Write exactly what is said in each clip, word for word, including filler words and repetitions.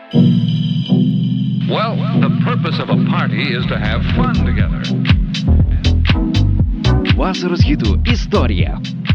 Well, the purpose of a party is to have fun together. Vasaros hitų istorija.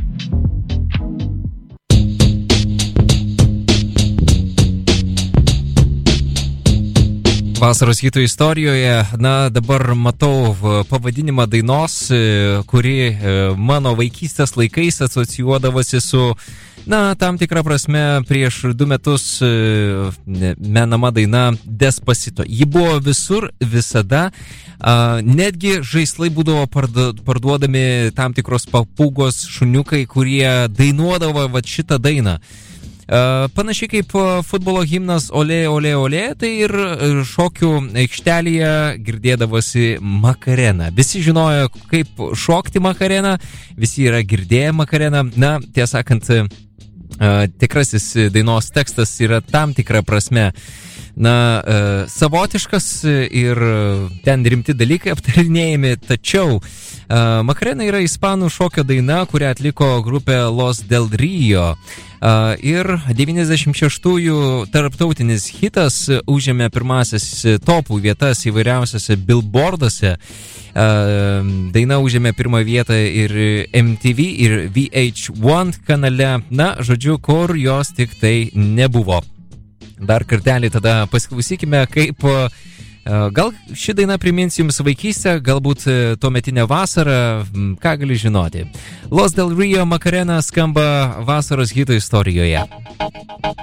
Vasaros hitų istorijoje, na dabar matau pavadinimą dainos, kuri mano vaikystės laikais asocijuodavosi su, na, tam tikrą prasme prieš du metus menama daina Despacito. Ji buvo visur, visada, netgi žaislai būdavo parduodami tam tikros papūgos šuniukai, kurie dainuodavo vat šitą dainą. Uh, panašiai kaip futbolo himnas Olė, olė, olė, tai ir šokių aikštelėje girdėdavosi Makarena. Visi žinojo, kaip šokti Makareną, visi yra girdėję Makareną. Na, tiesą sakant, uh, tikrasis dainos tekstas yra tam tikra prasme, na, uh, savotiškas ir ten rimti dalykai aptarinėjami, tačiau uh, Makarena yra ispanų šokio daina, kurią atliko grupė Los del Rio. Uh, ir devyniasdešimt šeštųjų tarptautinis hitas užėmė pirmasis topų vietas įvairiausiose billboarduose. Uh, daina užėmė pirmą vietą ir M T V ir V H one kanale. Na, žodžiu, kur jos tik tai nebuvo. Dar kartelį tada pasiklausykime, kaip uh, gal ši daina primins jums vaikystę, galbūt tuometinę vasarą, ką gali žinoti. Los del Rio Makarena skamba vasaros hitų istorijoje.